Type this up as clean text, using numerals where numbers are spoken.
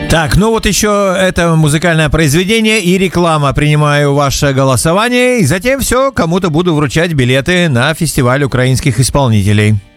Так, ну вот еще это музыкальное произведение и реклама. Принимаю ваше голосование, и затем все, кому-то буду вручать билеты на фестиваль украинских исполнителей.